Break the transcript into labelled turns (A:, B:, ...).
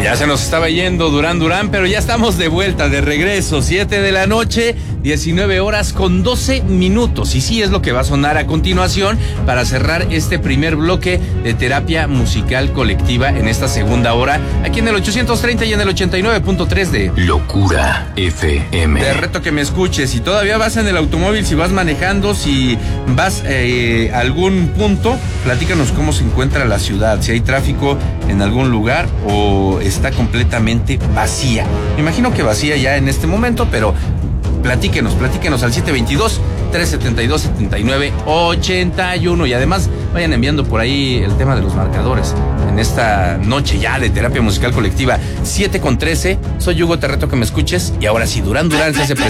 A: Ya se nos estaba yendo Durán, pero ya estamos de vuelta, de regreso, 7 de la noche, 19 horas con 12 minutos. Y sí es lo que va a sonar a continuación para cerrar este primer bloque de terapia musical colectiva en esta segunda hora, aquí en el 830 y en el 89.3 de
B: Locura FM.
A: Te reto que me escuches. Si todavía vas en el automóvil, si vas manejando, si vas a algún punto, platícanos cómo se encuentra la ciudad, si hay tráfico en algún lugar o está completamente vacía. Me imagino que vacía ya en este momento, pero platíquenos al 722-372-7981 y además vayan enviando por ahí el tema de los marcadores en esta noche ya de terapia musical colectiva. 7:13, soy Hugo, te reto que me escuches y ahora sí, Durán se hace presente.